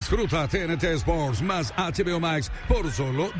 Disfruta TNT Sports más HBO Max por solo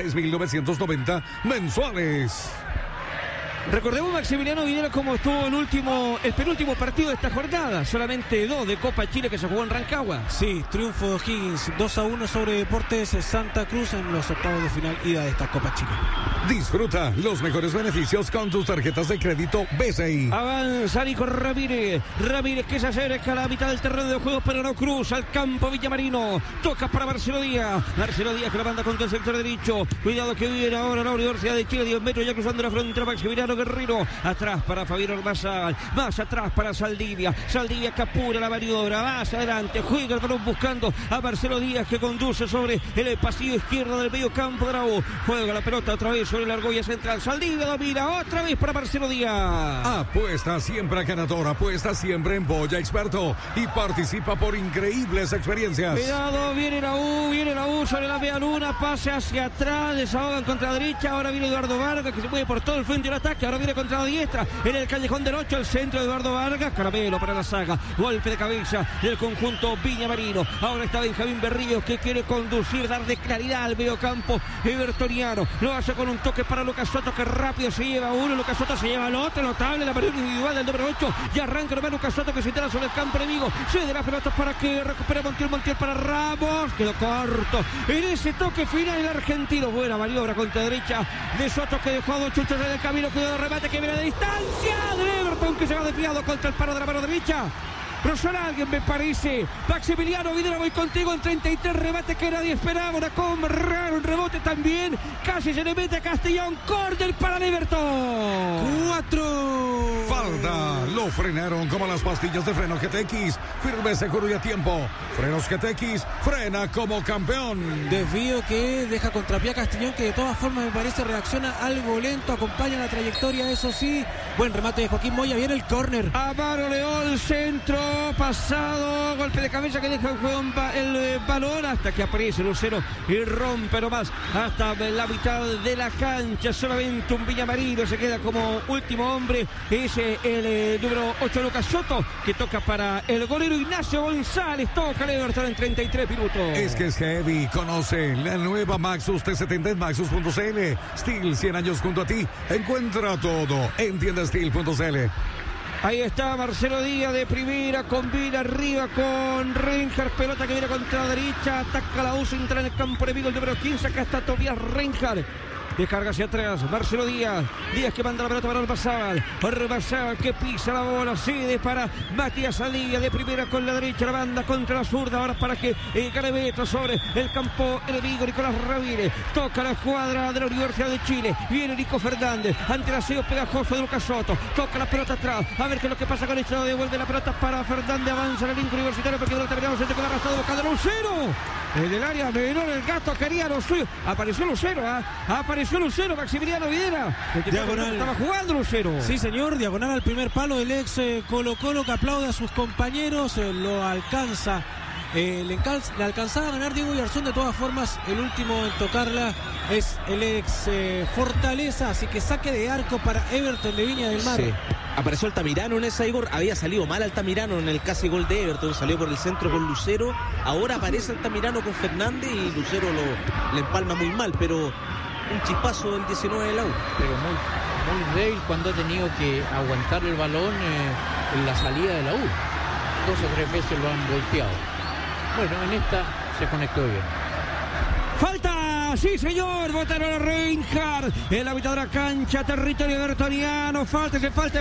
16.990 mensuales. Recordemos, Maximiliano Videla, cómo estuvo el penúltimo partido de esta jornada. Solamente 2 de Copa Chile que se jugó en Rancagua. Sí, triunfo de O'Higgins 2-1 sobre Deportes Santa Cruz en los octavos de final ida de esta Copa Chile. Disfruta los mejores beneficios con tus tarjetas de crédito BCI. Avanza Nico Ramírez que se acerca a la mitad del terreno de juego, pero no cruza al campo Villamarino. Toca para Marcelo Díaz que la manda contra el sector derecho. Cuidado que viene ahora la Universidad de Chile, 10 metros ya cruzando la frontera. Maximiliano Guerrero, atrás para Fabián Ormazal, más atrás para Saldivia que apura la maniobra, más adelante, juega el balón buscando a Marcelo Díaz, que conduce sobre el pasillo izquierdo del medio campo de la U. Juega la pelota otra vez sobre la argolla central. Saldivia domina otra vez para Marcelo Díaz. Apuesta siempre a ganador, apuesta siempre en Boya Experto y participa por increíbles experiencias. Cuidado, viene la U sobre la media luna, pase hacia atrás, desahogan contra la derecha. Ahora viene Eduardo Vargas, que se mueve por todo el frente del ataque. Ahora viene contra la diestra, en el callejón del 8, el centro de Eduardo Vargas. Caramelo para la saga, golpe de cabeza del conjunto Villamarino. Ahora está Benjamín Berríos, que quiere conducir, darle claridad al medio campo evertoniano. Lo hace con un toque para Lucas Soto, que rápido se lleva uno, Lucas Soto se lleva al otro. Notable la maniobra individual del número 8, y arranca nomás Lucas Soto, que se instala sobre el campo enemigo. Se de las pelotas para que recupere Montiel para Ramos, quedó corto en ese toque final el argentino. Buena maniobra contra derecha de Soto, que dejó a dos chuchos en el camino. Cuidado, remate que viene de distancia de Everton, que se va desviado contra el paro de la mano derecha. Rozó alguien, me parece. Maximiliano Videla, voy contigo en 33, remate que nadie esperaba, una comba raro, un rebote también, casi se le mete a Castellón, córner para el Everton. 4. Falta, lo frenaron como las pastillas de freno GTX, firme, seguro y a tiempo. Frenos GTX, frena como campeón. Desvío que deja contrapié a Castellón, que de todas formas me parece reacciona algo lento, acompaña la trayectoria, eso sí. Buen remate de Joaquín Moya, viene el córner. Amaro León, centro pasado, golpe de cabeza que deja el juego el balón hasta que aparece Lucero y rompe nomás hasta la mitad de la cancha. Solamente un Villamarino se queda como último hombre. Es el número 8, Lucas Soto, que toca para el golero Ignacio González. Toca el Everton en 33 minutos. Es que es heavy. Conoce la nueva Maxus T70 en Maxus.cl. Steel, 100 años junto a ti. Encuentra todo en tiendasteel.cl. Ahí está Marcelo Díaz de primera, combina arriba con Reinhardt, pelota que viene contra la derecha, ataca la U, entra en el campo enemigo el número 15, acá está Tobias Reinhardt. Descarga hacia atrás, Marcelo Díaz que manda la pelota para Ormazal que pisa la bola, cede para Matías Saldivia de primera con la derecha, la banda contra la zurda, ahora para que gane metros sobre el campo enemigo. Nicolás Ramírez toca la cuadra de la Universidad de Chile, viene Nico Fernández ante el aseo pegajoso de Lucas Soto, toca la pelota atrás, a ver qué es lo que pasa con esto, devuelve la pelota para Fernández, avanza el elenco universitario porque no terminamos se queda arrastrado boca de Lucero, en el área menor el gasto quería Lucero, apareció Lucero, Maximiliano Videla. Diagonal. Estaba jugando Lucero. Sí, señor, diagonal al primer palo del ex Colo-Colo, que aplaude a sus compañeros, lo alcanza. Le alcanzaba a ganar Diego Yarzón. De todas formas, el último en tocarla es el ex Fortaleza, así que saque de arco para Everton de Viña del Mar. Sí. Apareció Altamirano en esa, Igor. Había salido mal Altamirano en el casi gol de Everton. Salió por el centro con Lucero. Ahora aparece Altamirano con Fernández y Lucero le empalma muy mal, pero un chispazo en 19 de la U. Pero muy débil cuando ha tenido que aguantar el balón en la salida de la U. 2 o 3 veces lo han volteado. Bueno, en esta se conectó bien. Falta, sí señor, votaron a Reinhardt en la mitad de la cancha, territorio evertoniano, falta,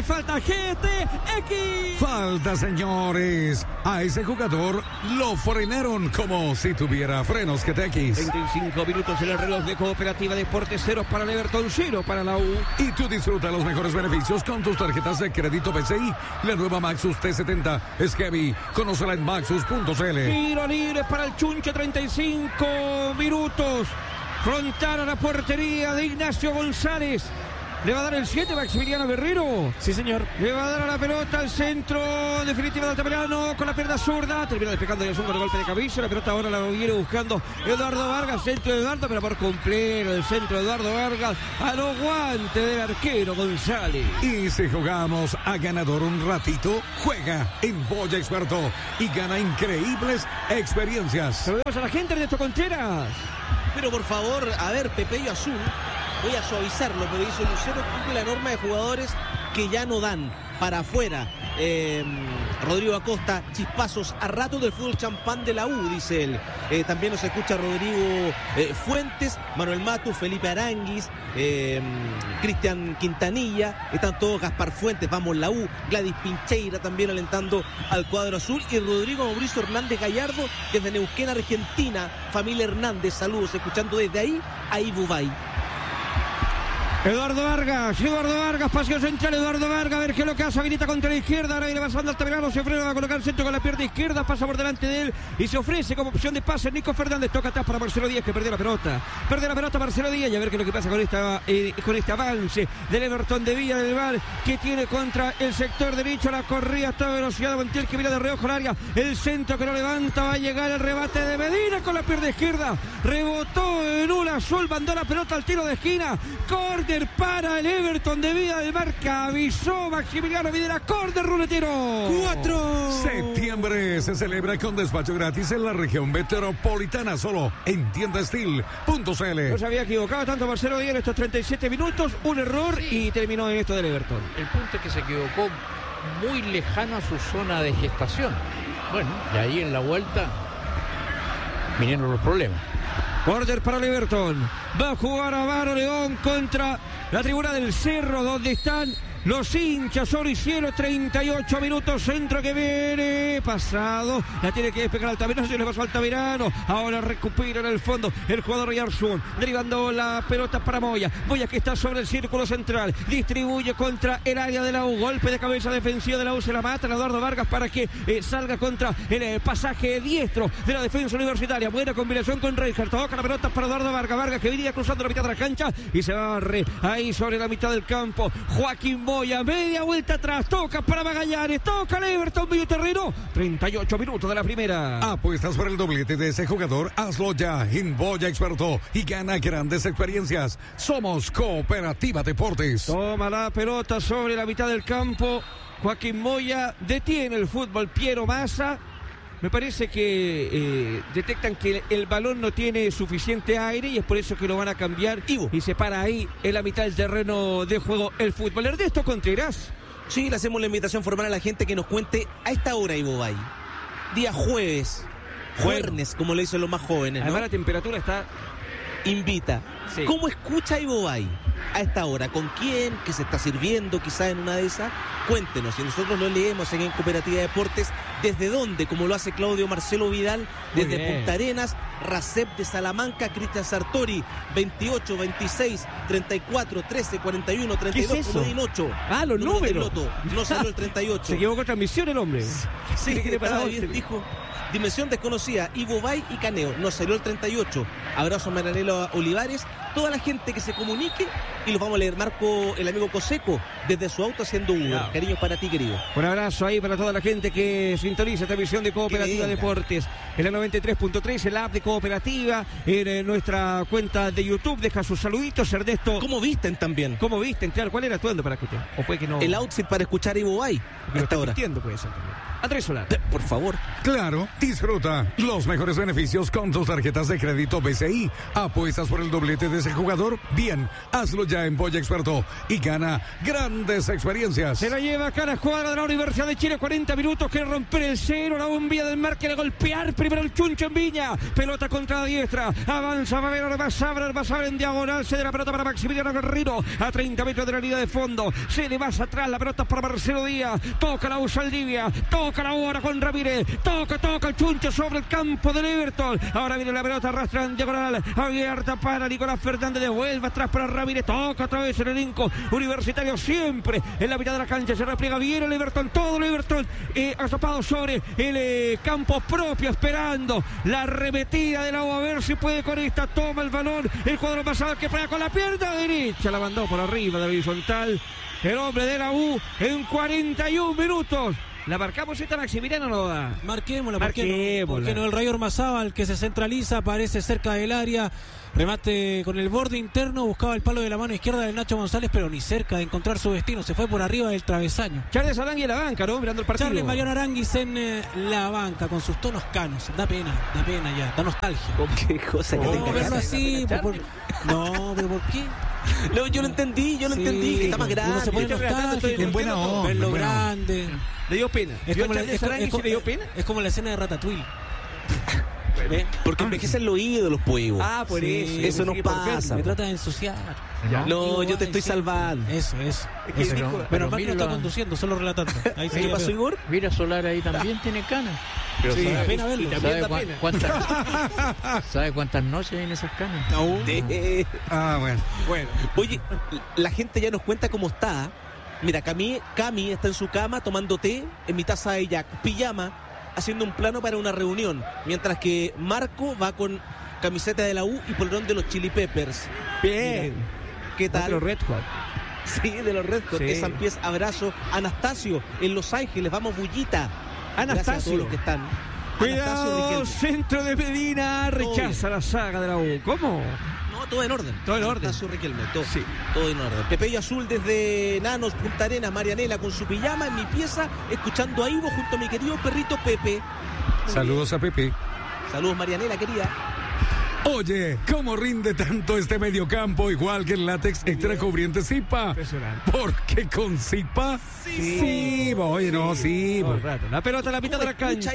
GTX. Falta, señores, a ese jugador lo frenaron como si tuviera frenos GTX. 25 minutos en el reloj de Cooperativa Deportes, 0 para el Everton, 0 para la U. Y tú disfruta los mejores beneficios con tus tarjetas de crédito BCI. La nueva Maxus T70 es heavy, conócela en maxus.cl. Tiro libre para el Chunche, 35 minutos. Frontal a la portería de Ignacio González. Le va a dar el 7 Maximiliano Guerrero. Sí, señor. Le va a dar a la pelota al centro definitivo de Altamirano con la pierna zurda. Termina despejando el con el golpe de cabeza. La pelota ahora la viene buscando Eduardo Vargas. Centro de Eduardo, pero por completo el centro de Eduardo Vargas a los guantes del arquero González. Y si jugamos a ganador un ratito, juega en Boya Experto y gana increíbles experiencias. Saludamos a la gente de Ernesto Contreras. Pero por favor, a ver, Pepeyo Azul, voy a suavizarlo, pero dice Lucero cumple la norma de jugadores que ya no dan para afuera. Rodrigo Acosta, chispazos a rato del fútbol champán de la U, dice él. También nos escucha Rodrigo Fuentes, Manuel Matu, Felipe Aranguis, Cristian Quintanilla, están todos Gaspar Fuentes, vamos la U, Gladys Pincheira también alentando al cuadro azul, y Rodrigo Mauricio Hernández Gallardo desde Neuquén, Argentina. Familia Hernández, saludos, escuchando desde ahí a Ibubay. Eduardo Vargas, paseo central, Eduardo Vargas, a ver qué es lo que hace, habilita contra la izquierda, ahora viene pasando Altamirano, se frena, va a colocar el centro con la pierna izquierda, pasa por delante de él y se ofrece como opción de pase Nico Fernández, toca atrás para Marcelo Díaz, que perdió la pelota Marcelo Díaz, y a ver qué es lo que pasa con este avance del Everton de Villa del Mar, que tiene contra el sector derecho, la corrida a toda velocidad de Montiel, que viene de reojo al área, el centro que no levanta, va a llegar el rebate de Medina con la pierna izquierda, rebotó en un azul, mandó la pelota al tiro de esquina, corte para el Everton de Villa del Mar, que avisó Maximiliano Videla, córner ruletero. 4. Septiembre se celebra con despacho gratis en la región metropolitana, solo en tiendastil.cl. No se había equivocado tanto Marcelo Díaz en estos 37 minutos, un error y terminó en esto del Everton. El punto es que se equivocó muy lejano a su zona de gestación. Bueno, y ahí en la vuelta vinieron los problemas. Córner para el Everton. Va a jugar Avaro León contra la tribuna del Cerro, donde están los hinchas, oro y cielo. 38 minutos, centro que viene pasado, la tiene que despegar Altamirano, se le pasó Altamirano, ahora recupera en el fondo el jugador Yarzún, derivando la pelota para Moya que está sobre el círculo central, distribuye contra el área de la U, golpe de cabeza defensiva de la U, se la mata Eduardo Vargas para que salga contra el pasaje diestro de la defensa universitaria. Buena combinación con Reinhardt, toca la pelota para Eduardo Vargas que venía cruzando la mitad de la cancha y se barre ahí sobre la mitad del campo. Joaquín Moya, media vuelta atrás, toca para Magallanes, toca el Everton, medio terreno. 38 minutos de la primera. Apuestas por el doblete de ese jugador, hazlo ya en Boya Experto y gana grandes experiencias. Somos Cooperativa Deportes. Toma la pelota sobre la mitad del campo, Joaquín Moya detiene el fútbol, Piero Massa. Me parece que detectan que el balón no tiene suficiente aire y es por eso que lo van a cambiar. Y se para ahí en la mitad del terreno de juego el fútbol. Ernesto Contreras. Sí, le hacemos la invitación formal a la gente que nos cuente a esta hora, Ivo Bay. Día jueves, como le dicen los más jóvenes, ¿no? Además la temperatura está... Invita. Sí. ¿Cómo escucha Ivo Bay a esta hora? ¿Con quién? ¿Qué se está sirviendo quizá en una de esas? Cuéntenos, y nosotros lo leemos en Cooperativa Deportes. ¿Desde dónde? Como lo hace Claudio Marcelo Vidal, desde Punta Arenas, Racep de Salamanca, Cristian Sartori, 28, 26, 34, 13, 41, 32, comodín 8. Ah, los números. No salió el 38. Se equivocó transmisión el hombre. Sí, dijo... Dimensión desconocida, Ivo Bay y Caneo. No salió el 38. Abrazo a Maranelo Olivares. Toda la gente que se comunique y los vamos a leer. Marco, el amigo Coseco, desde su auto haciendo Uber. Claro. Cariños para ti, querido. Un abrazo ahí para toda la gente que sintoniza esta emisión de Cooperativa Deportes. En la 93.3, en la app de Cooperativa, en nuestra cuenta de YouTube. Deja sus saluditos, Ernesto. ¿Cómo visten también? ¿Cómo visten? Claro, ¿cuál era tu atuendo para escuchar? ¿O fue que no? El outfit para escuchar Ivo Bay. Hasta ahora. Entiendo, puede ser también. Andrés Solar. Por favor. Claro, disfruta los mejores beneficios con tus tarjetas de crédito BCI. Apuestas por el doblete de ese jugador. Bien, hazlo ya en Boya Experto y gana grandes experiencias. Se la lleva acá la escuadra de la Universidad de Chile. 40 minutos, quiere romper el cero. La bombilla del Mar quiere golpear primero el Chuncho en Viña. Pelota contra la diestra. Avanza, va a ver, va a saber en diagonal. Se da la pelota para Maximiliano Guerrero. A 30 metros de la línea de fondo. Se le va hacia atrás. La pelota para Marcelo Díaz. Toca la U Saldivia. Toca la U ahora con Ramírez. Toca el Chuncho sobre el campo del Everton. Ahora viene la pelota, arrastra en diagonal. Abierta para Nicolás Fernández. Fernández devuelve atrás para Ramírez, toca otra vez el elenco Universitario, siempre en la mitad de la cancha, se repliega bien el Everton, todo el Everton azapado sobre el campo propio, esperando la arremetida de la U, a ver si puede con esta, toma el balón, el jugador pasado que pega con la pierna derecha, la mandó por arriba de la horizontal, el hombre de la U en 41 minutos. ¿La marcamos esta, Maximiliano, o no da? Marquémosla. Porque no, el Rayo Ormazábal, que se centraliza, aparece cerca del área, remate con el borde interno, buscaba el palo de la mano izquierda del Nacho González, pero ni cerca de encontrar su destino, se fue por arriba del travesaño. Charles Aránguiz en la banca, ¿no? Mirando el partido. Charles Mariano Aránguiz en la banca, con sus tonos canos, da pena ya, da nostalgia. Qué cosa que tenga verlo así, no, pero ¿por qué? No, yo lo entendí, que está más grande. Uno se pone nostálgico, en buena onda, verlo grande. Le dio pena. Es como, ¿le dio pena? Es como la escena de Ratatouille. Porque envejecen los ídolos, pues. Por eso. Eso nos pasa. Me trata de ensuciar. ¿Ya? No, yo te estoy salvando. Eso. Pero Marco no está conduciendo, solo relatando. Ahí ¿Qué pasó, Igor? Mira, Solar ahí también tiene canas. Pero sí, da pena verlo. ¿Sabe cuántas noches hay en esas canas? Bueno. Oye, la gente ya nos cuenta cómo está. Mira, Cami está en su cama tomando té en mi taza de Jack, pijama, haciendo un plano para una reunión, mientras que Marco va con camiseta de la U y polerón de los Chili Peppers. Bien. Mira, ¿qué tal? De los Red Hot. Sí, de los Red Hot. Sí. Esa pies, abrazo. Anastasio, en Los Ángeles, vamos Bullita. Gracias a todos los que están. Cuidado, centro de Medina, rechaza la saga de la U. ¿Cómo? No, todo en orden. Todo en orden. Anastasio Riquelme, todo en orden. Pepeyo Azul desde Nanos, Punta Arenas, Marianela con su pijama en mi pieza, escuchando a Ivo junto a mi querido perrito Pepe. Saludos a Pepe. Saludos, Marianela, querida. Oye, ¿cómo rinde tanto este mediocampo igual que el látex extra cubriente Zipa? Impresionante. Porque con Zipa, sí, oye, no, sí. La pelota a la mitad de la cancha.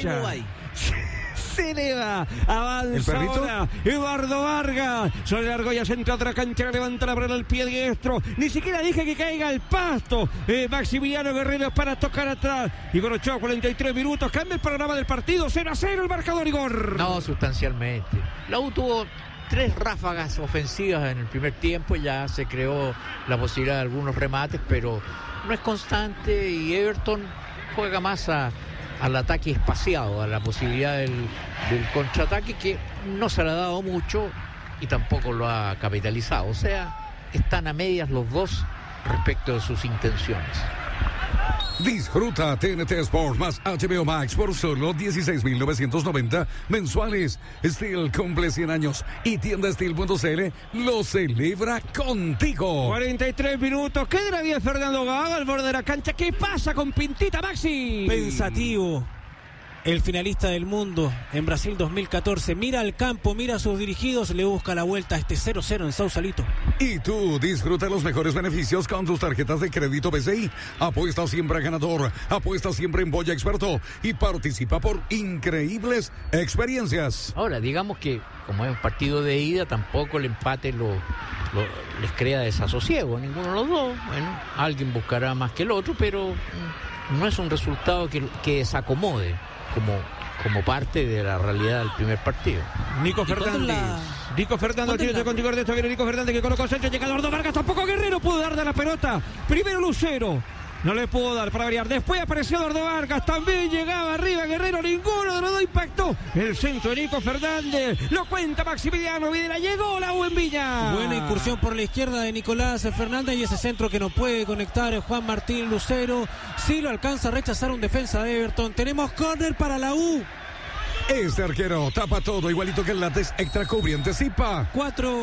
Se eleva, avanza ahora Eduardo Vargas, sobre la argolla, centro a otra cancha, levanta la bola al pie diestro, ni siquiera dije que caiga al pasto, Maximiliano Guerrero para tocar atrás, Igor Ochoa, 43 minutos, cambia el panorama del partido, 0-0 el marcador, Igor. No, sustancialmente, la U tuvo 3 ráfagas ofensivas en el primer tiempo, ya se creó la posibilidad de algunos remates, pero no es constante y Everton juega más al ataque espaciado, a la posibilidad del contraataque, que no se le ha dado mucho y tampoco lo ha capitalizado. O sea, están a medias los dos respecto de sus intenciones. Disfruta TNT Sports más HBO Max por solo 16.990 mensuales. Steel cumple 100 años y tienda Steel.cl lo celebra contigo. 43 minutos, ¿qué dirá Fernando Gago al borde de la cancha? ¿Qué pasa con Pintita, Maxi? Pensativo. El finalista del mundo en Brasil 2014 mira al campo, mira a sus dirigidos, le busca la vuelta a este 0-0 en Sausalito. Y tú disfruta los mejores beneficios con tus tarjetas de crédito BCI. Apuesta siempre a ganador, apuesta siempre en Boya Experto y participa por increíbles experiencias. Ahora, digamos que como es un partido de ida, tampoco el empate les crea desasosiego, ninguno de los dos. Bueno, alguien buscará más que el otro, pero no es un resultado que desacomode como parte de la realidad del primer partido. Nico Fernández tiene contigo de esto, viene Nico Fernández que colocó centro, llega Eduardo Vargas, tampoco Guerrero pudo darle la pelota, primero Lucero, no le pudo dar para variar, después apareció Eduardo Vargas, también llegaba arriba Guerrero, ninguno de los dos impactó, el centro de Nico Fernández, lo cuenta Maximiliano Videla, llegó la U en Villa. Buena incursión por la izquierda de Nicolás Fernández y ese centro que no puede conectar Juan Martín Lucero, sí lo alcanza a rechazar un defensa de Everton, tenemos córner para la U. Este arquero tapa todo igualito que el látex extra cubriente Zipa. 4.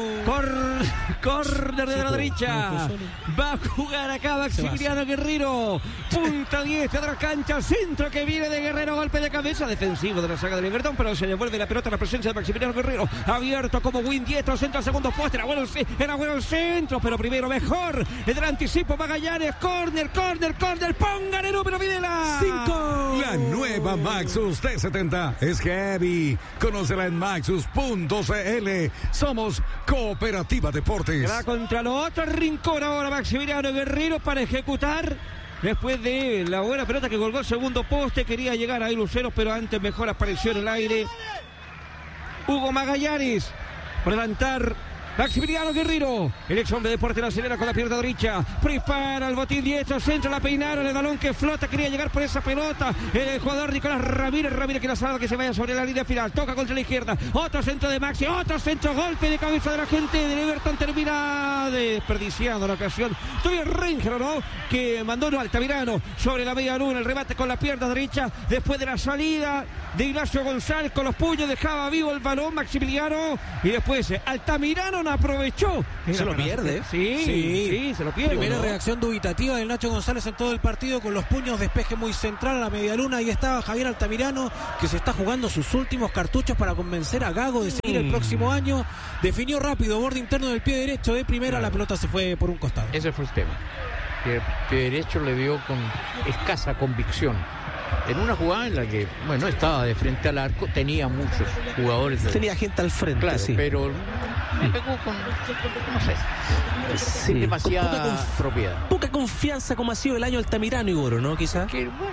Córner de la derecha. Va a jugar acá Maximiliano Guerrero. Punta 10 de la cancha. Centro que viene de Guerrero. Golpe de cabeza defensivo de la saga de Everton. Pero se le vuelve la pelota a la presencia de Maximiliano Guerrero. Abierto como win diestro. Centro al segundo poste. Era bueno el centro. Pero primero mejor. El anticipo Magallanes. Córner. Pongan el número Videla. 5. La nueva Maxus T70 es heavy. Conócela en maxus.cl. Somos Cooperativa Deportes. Va contra lo otro rincón ahora Maximiliano Guerrero para ejecutar. Después de la buena pelota que colgó el segundo poste, quería llegar ahí Lucero, pero antes mejor apareció en el aire Hugo Magallanes para levantar Maximiliano Guerrero, el ex hombre de deporte, la acelera con la pierna derecha, prepara el botín diestro, centro, la peinaron, el balón que flota, quería llegar por esa pelota, el jugador Nicolás Ramírez que la salva, que se vaya sobre la línea final, toca contra la izquierda, otro centro de Maxi, otro centro, golpe de cabeza de la gente del Everton, termina desperdiciando la ocasión. Todavía Rengel, ¿no? Que mandó Altamirano sobre la media luna, el remate con la pierna derecha, después de la salida de Ignacio González con los puños, dejaba vivo el balón Maximiliano, y después Altamirano no aprovechó. Se lo pierde. Sí, se lo pierde. Primera reacción dubitativa del Nacho González en todo el partido, con los puños, despeje muy central a la medialuna. Ahí estaba Javier Altamirano, que se está jugando sus últimos cartuchos para convencer a Gago de seguir el próximo año. Definió rápido, borde interno del pie derecho de primera, la pelota se fue por un costado. Ese fue el tema, que el pie derecho le dio con escasa convicción en una jugada en la que, bueno, estaba de frente al arco, tenía muchos jugadores. Tenía gente al frente, claro, sí. Pero me pegó con, no sé, sin demasiada propiedad. Poca confianza como ha sido el año Altamirano, Igor, ¿no? Quizás.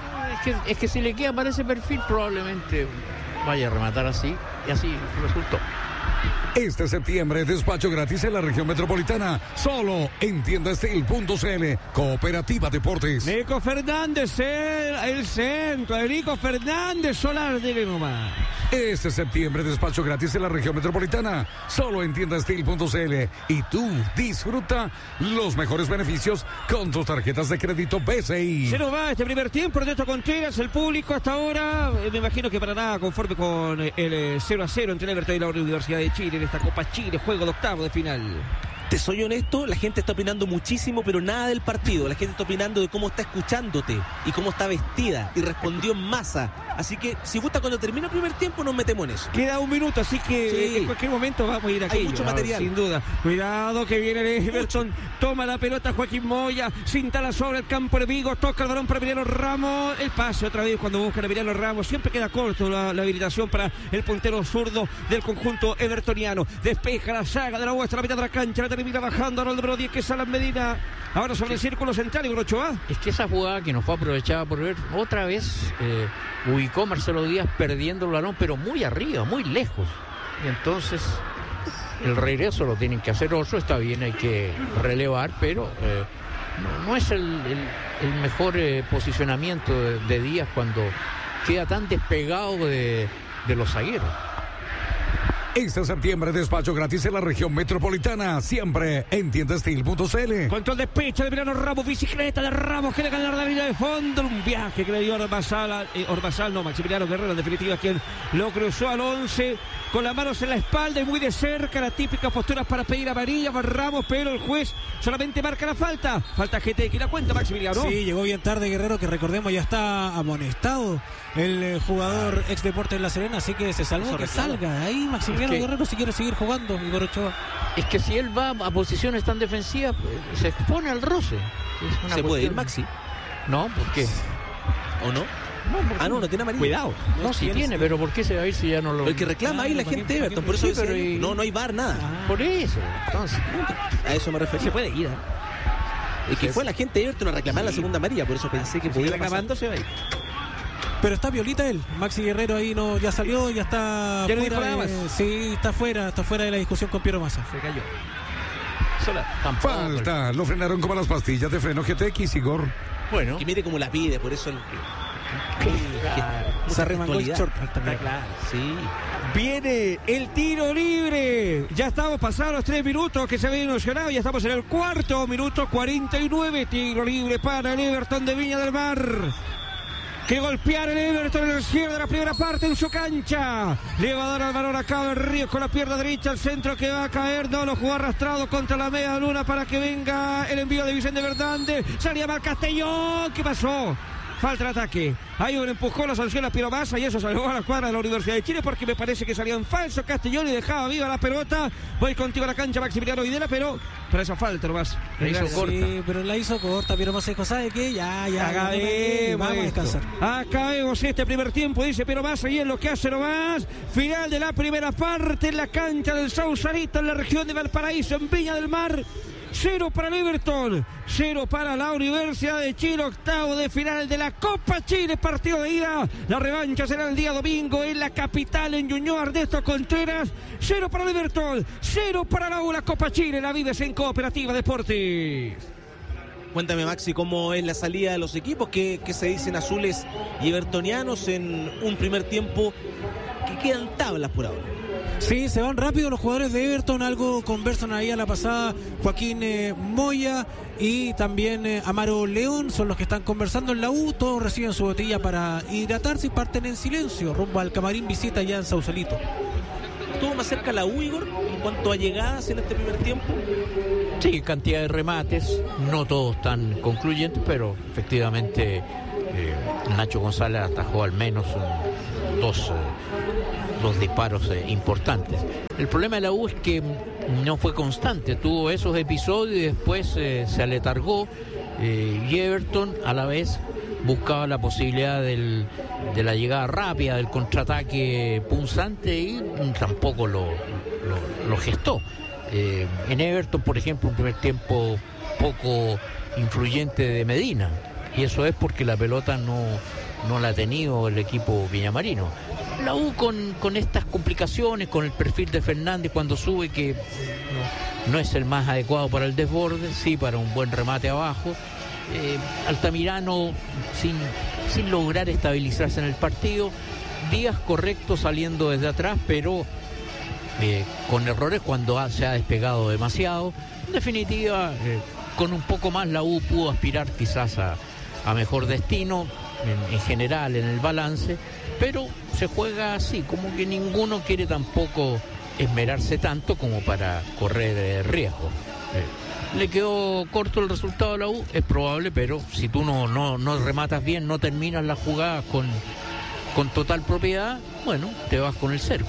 Es que si le queda para ese perfil, probablemente vaya a rematar así, y así resultó. Este septiembre, despacho gratis en la región metropolitana, solo en tiendastil.cl, Cooperativa Deportes. Nico Fernández, el centro, Nico Fernández, Solar, dile nomás. Este septiembre, despacho gratis en la región metropolitana, solo en tiendastil.cl. Y tú disfruta los mejores beneficios con tus tarjetas de crédito BCI. Se nos va este primer tiempo, Ernesto Contreras, el público hasta ahora, me imagino que para nada conforme con el 0-0 entre el Everton y la Universidad de Chile en esta Copa Chile, juego de octavo de final. Te soy honesto, la gente está opinando muchísimo, pero nada del partido. La gente está opinando de cómo está escuchándote y cómo está vestida, y respondió en masa. Así que, si gusta, cuando termine el primer tiempo, nos metemos en eso. Queda un minuto, así que en cualquier momento vamos a ir aquí. Hay mucho material. Sin duda. Cuidado que viene el Everton. Toma la pelota Joaquín Moya. Cintala sobre el campo de Vigo. Toca el balón para Emiliano Ramos. El pase otra vez cuando busca a Emiliano Ramos. Siempre queda corto la habilitación para el puntero zurdo del conjunto evertoniano. Despeja la saga de la vuestra, la mitad de la cancha. La termina bajando Arnoldo Brody, que sale en Medina. Ahora sobre el círculo central y Ochoa. Es que esa jugada que nos fue aprovechada por ver otra vez, ubicó Marcelo Díaz perdiendo el balón, pero muy arriba, muy lejos. Y entonces el regreso lo tienen que hacer Oso. Está bien, hay que relevar, pero no es el mejor posicionamiento de Díaz cuando queda tan despegado de los zagueros. Este septiembre, despacho gratis en la región metropolitana, siempre en tiendastil.cl. Control de pecho de Emiliano Ramos, bicicleta de Ramos, que le gana la línea de fondo, un viaje que le dio Maximiliano Guerrero, en definitiva, quien lo cruzó al 11, con las manos en la espalda y muy de cerca, la típica postura para pedir amarilla para Ramos, pero el juez solamente marca la falta GTX, la cuenta Maximiliano. Sí, llegó bien tarde Guerrero, que recordemos ya está amonestado el jugador ex Deportes de La Serena, así que se salvó que salga ahí Maximiliano Guerrero si quiere seguir jugando, Igor Ochoa. Es que si él va a posiciones tan defensivas, se expone al roce. ¿Se puede ir, Maxi? No, ¿por qué? ¿O no? No tiene amarilla. Cuidado. No, sí tiene, pero ¿por qué se va a ir si ya no lo...? El que reclama ahí la gente de Everton, por eso sí, pero no hay VAR, nada. Por eso, entonces. A eso me refiero. Se puede ir, Y que fue la gente de Everton a reclamar la segunda amarilla, por eso pensé que podía reclamando, se va a ir. Pero está violita él, Maxi Guerrero ahí ya salió, ya está ya fuera. No dijo sí, está fuera de la discusión con Piero Massa. Se cayó. Falta, lo frenaron como las pastillas de freno GTX, Igor. Bueno. Y mire cómo la pide, por eso se arremangó el short. Claro. Sí. Viene el tiro libre. Ya estamos pasados los 3 minutos que se había emocionado. Ya estamos en el cuarto minuto 49. Tiro libre para el Everton de Viña del Mar. Que golpear el Everton en el cierre de la primera parte en su cancha. Le va a dar al balón acá el Ríos con la pierna derecha. El centro que va a caer. No lo jugó arrastrado contra la media luna para que venga el envío de Vicente Fernández. Salía mal Castellón. ¿Qué pasó? Falta el ataque. Hay un empujón, la sanción a Piero Massa y eso salvó a la cuadra de la Universidad de Chile porque me parece que salía en falso Castellón y dejaba viva la pelota. Voy contigo a la cancha, Maximiliano Videla, pero esa falta nomás. La hizo corta. Sí, pero la hizo corta. Piero Massa dijo, ¿sabe qué? Ya. Vamos a descansar. Acabemos este primer tiempo, dice Piero Massa, y es lo que hace nomás. Final de la primera parte en la cancha del Sausalito, en la región de Valparaíso, en Viña del Mar. 0 para el Everton, 0 para la Universidad de Chile, octavo de final de la Copa Chile, partido de ida. La revancha será el día domingo en la capital, en Ñuñoa. Ernesto Contreras, 0 para el Everton, 0 para la Copa Chile. La vives en Cooperativa Deportes. Cuéntame, Maxi, cómo es la salida de los equipos que se dicen azules y evertonianos en un primer tiempo que quedan tablas por ahora. Sí, se van rápido los jugadores de Everton, algo conversan ahí a la pasada Joaquín Moya y también Amaro León, son los que están conversando en la U. Todos reciben su botella para hidratarse y parten en silencio rumbo al camarín visita ya en Sausalito. ¿Estuvo más cerca la U, Igor, en cuanto a llegadas en este primer tiempo? Sí, cantidad de remates, no todos tan concluyentes, pero efectivamente Nacho González atajó al menos dos disparos importantes. El problema de la U es que no fue constante, tuvo esos episodios y después se aletargó, y Everton a la vez buscaba la posibilidad de la llegada rápida, del contraataque punzante, y tampoco lo gestó. En Everton, por ejemplo, un primer tiempo poco influyente de Medina, y eso es porque la pelota no la ha tenido el equipo villamarino. La U con estas complicaciones, con el perfil de Fernández cuando sube, que no es el más adecuado para el desborde, sí para un buen remate abajo. Altamirano sin lograr estabilizarse en el partido. Díaz correcto saliendo desde atrás, pero con errores cuando se ha despegado demasiado. En definitiva, con un poco más la U pudo aspirar quizás a mejor destino en general en el balance, pero se juega así, como que ninguno quiere tampoco esmerarse tanto como para correr riesgo. Le quedó corto el resultado a la U, es probable, pero si tú no rematas bien, no terminas la jugada con total propiedad, bueno, te vas con el 0.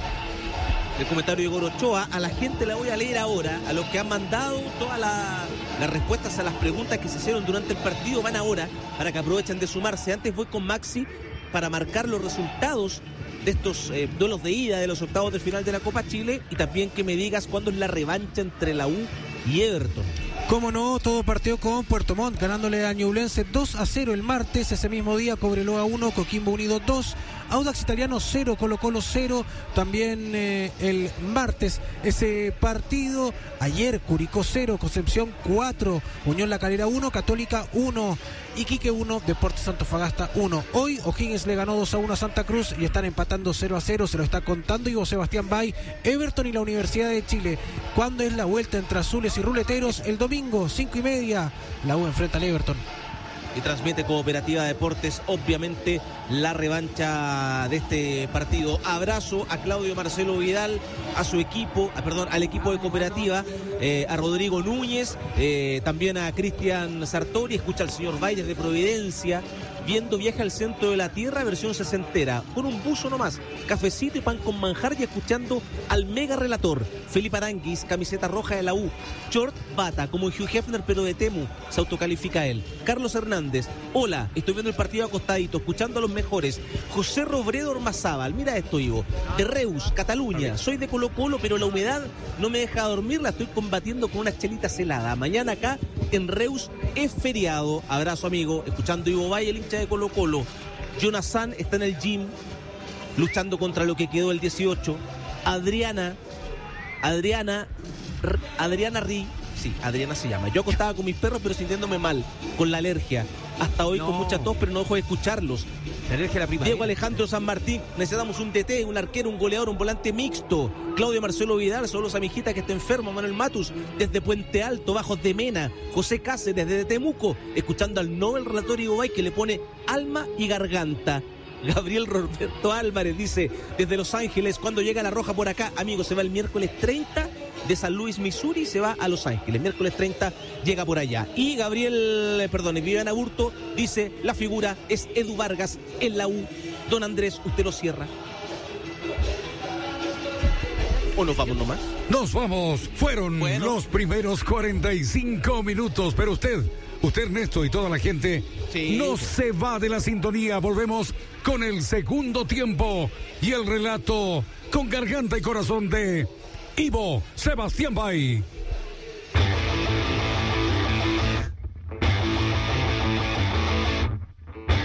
El comentario de Igor Ochoa, a la gente la voy a leer ahora, a los que han mandado todas las respuestas a las preguntas que se hicieron durante el partido, van ahora para que aprovechen de sumarse. Antes voy con Maxi para marcar los resultados de estos duelos de ida de los octavos de final de la Copa Chile, y también que me digas cuándo es la revancha entre la U y Everton. Cómo no, todo partió con Puerto Montt ganándole a Ñublense 2-0 el martes. Ese mismo día Cobreloa 1, Coquimbo Unido 2, Audax Italiano 0, Colo-Colo 0. También el martes ese partido. Ayer Curicó 0, Concepción 4, Unión La Calera 1, Católica 1, Iquique 1, Deportes Antofagasta 1. Hoy O'Higgins le ganó 2-1 a Santa Cruz y están empatando 0-0, se lo está contando Ivo Sebastián Bay. Everton y la Universidad de Chile. ¿Cuándo es la vuelta entre azules y ruleteros? El domingo, 5:30, la U enfrenta al Everton. Y transmite Cooperativa Deportes, obviamente, la revancha de este partido. Abrazo a Claudio Marcelo Vidal, a su equipo, al equipo de Cooperativa, a Rodrigo Núñez, también a Cristian Sartori. Escucha al señor Bayer de Providencia, viendo Viaje al Centro de la Tierra, versión sesentera, con un buzo nomás, cafecito y pan con manjar, y escuchando al mega relator Felipe Aranguis, camiseta roja de la U, short bata, como Hugh Hefner pero de Temu, se autocalifica él. Carlos Hernández, hola, estoy viendo el partido acostadito, escuchando a los mejores. José Robredo Ormazábal, mira esto, Ivo, de Reus, Cataluña, soy de Colo-Colo, pero la humedad no me deja dormir, la estoy combatiendo con una chelita helada. Mañana acá en Reus es feriado. Abrazo, amigo, escuchando Ivo Valle, el hincha de Colo-Colo. Jonathan está en el gym luchando contra lo que quedó el 18. Adriana Ri, sí, Adriana se llama. Yo acostaba con mis perros pero sintiéndome mal, con la alergia. Hasta hoy con mucha tos, pero no dejo de escucharlos. La alergia a la primavera. Diego Alejandro San Martín, necesitamos un DT, un arquero, un goleador, un volante mixto. Claudio Marcelo Vidal, saludos a mi hijita que está enfermo. Manuel Matus, desde Puente Alto, Bajos de Mena. José Cáceres, desde Temuco, escuchando al Nobel relator Igobay, que le pone alma y garganta. Gabriel Roberto Álvarez dice, desde Los Ángeles, cuando llega la roja por acá, amigo, se va el miércoles 30 de San Luis, Missouri, se va a Los Ángeles. Miércoles 30 llega por allá. Y Vivian Aburto dice, la figura es Edu Vargas en la U. Don Andrés, usted lo cierra. ¿O nos vamos nomás? Nos vamos. Fueron los primeros 45 minutos, pero usted Ernesto y toda la gente, no se va de la sintonía. Volvemos con el segundo tiempo y el relato con garganta y corazón de Ivo Sebastián Bay.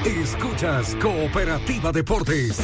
Escuchas Cooperativa Deportes.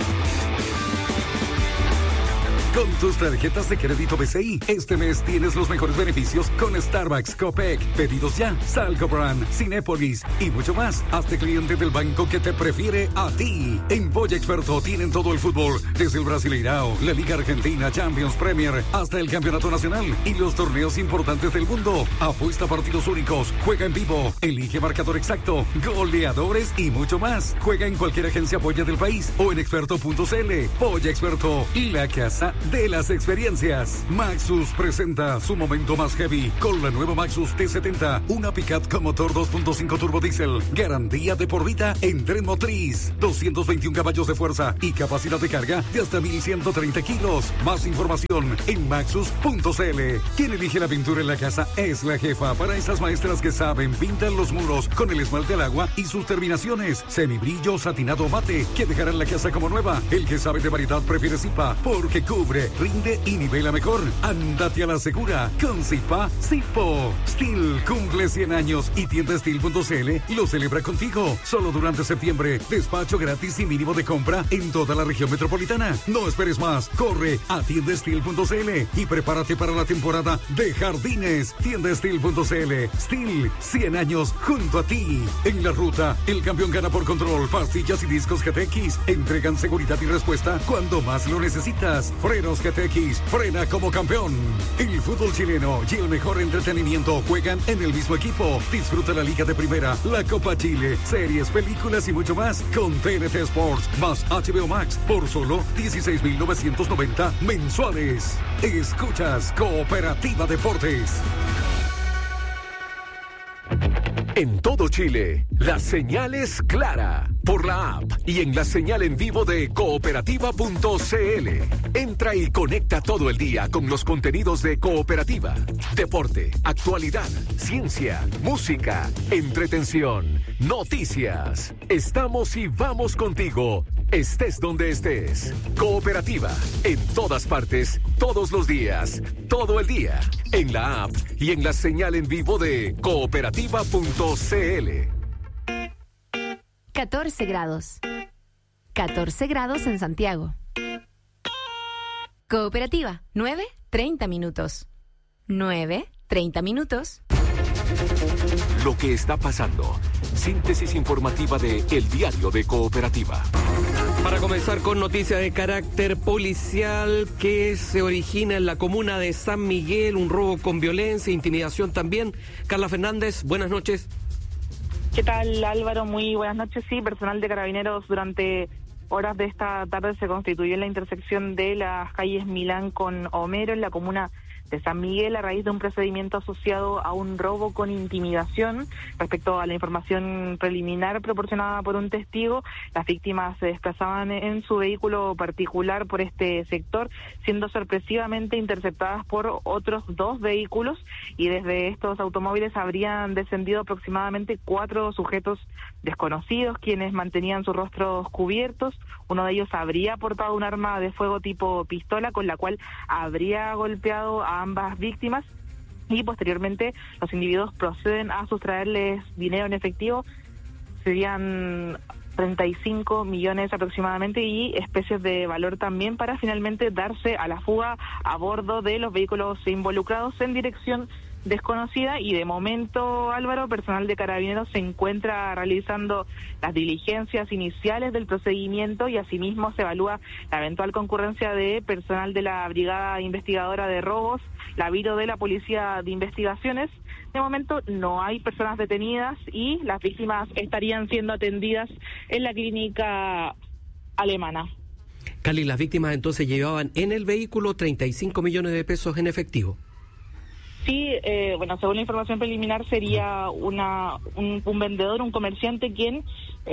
Con tus tarjetas de crédito BCI, este mes tienes los mejores beneficios con Starbucks, Copec, Pedidos Ya, Salco Brand, Cinépolis y mucho más. Hazte cliente del banco que te prefiere a ti. En Boya Experto tienen todo el fútbol, desde el Brasileirao, la Liga Argentina, Champions, Premier, hasta el Campeonato Nacional y los torneos importantes del mundo. Apuesta partidos únicos, juega en vivo, elige marcador exacto, goleadores y mucho más. Juega en cualquier agencia Boya del país o en experto.cl. Boya Experto, la casa de las experiencias. Maxus presenta su momento más heavy con la nueva Maxus T70, una pickup con motor 2.5 turbo diesel, garantía de por vida en tren motriz, 221 caballos de fuerza y capacidad de carga de hasta 1,130 kilos. Más información en maxus.cl. Quien elige la pintura en la casa es la jefa. Para esas maestras que saben, pintan los muros con el esmalte al agua y sus terminaciones, semibrillo, satinado, mate, que dejarán la casa como nueva. El que sabe de variedad prefiere Zipa, porque cubre, rinde y nivela mejor. Ándate a la segura con Zipa Zipo. Steel cumple 100 años y tienda Steel.cl lo celebra contigo. Solo durante septiembre. Despacho gratis y mínimo de compra en toda la región metropolitana. No esperes más. Corre a tienda Steel.cl y prepárate para la temporada de jardines. Tienda Steel.cl. Steel, 100 años junto a ti. En la ruta, el campeón gana por control. Pastillas y discos GTX entregan seguridad y respuesta cuando más lo necesitas. Frenos GTX, frena como campeón. El fútbol chileno y el mejor entretenimiento juegan en el mismo equipo. Disfruta la Liga de Primera, la Copa Chile, series, películas y mucho más con TNT Sports más HBO Max por solo 16,990 mensuales. Escuchas Cooperativa Deportes. En todo Chile, la señal es clara. Por la app y en la señal en vivo de cooperativa.cl. Entra y conecta todo el día con los contenidos de Cooperativa. Deporte, actualidad, ciencia, música, entretención, noticias. Estamos y vamos contigo, estés donde estés. Cooperativa, en todas partes, todos los días, todo el día. En la app y en la señal en vivo de cooperativa.cl. 14 grados. 14 grados en Santiago. Cooperativa, 9:30 minutos. 9:30 minutos. Lo que está pasando. Síntesis informativa de El Diario de Cooperativa. Para comenzar con noticias de carácter policial que se origina en la comuna de San Miguel, un robo con violencia, intimidación también. Carla Fernández, buenas noches. ¿Qué tal, Álvaro? Muy buenas noches. Sí, personal de Carabineros durante horas de esta tarde se constituyó en la intersección de las calles Milán con Homero en la comuna de San Miguel a raíz de un procedimiento asociado a un robo con intimidación. Respecto a la información preliminar proporcionada por un testigo, las víctimas se desplazaban en su vehículo particular por este sector, siendo sorpresivamente interceptadas por otros 2 vehículos, y desde estos automóviles habrían descendido aproximadamente 4 sujetos desconocidos, quienes mantenían sus rostros cubiertos. Uno de ellos habría portado un arma de fuego tipo pistola, con la cual habría golpeado a ambas víctimas, y posteriormente los individuos proceden a sustraerles dinero en efectivo. Serían 35 millones aproximadamente y especies de valor también, para finalmente darse a la fuga a bordo de los vehículos involucrados en dirección desconocida. Y de momento, Álvaro, personal de Carabineros se encuentra realizando las diligencias iniciales del procedimiento, y asimismo se evalúa la eventual concurrencia de personal de la Brigada Investigadora de Robos, la Biro de la Policía de Investigaciones. De momento no hay personas detenidas y las víctimas estarían siendo atendidas en la clínica alemana. Cali, las víctimas entonces llevaban en el vehículo 35 millones de pesos en efectivo. Sí, bueno, según la información preliminar sería un vendedor, un comerciante quien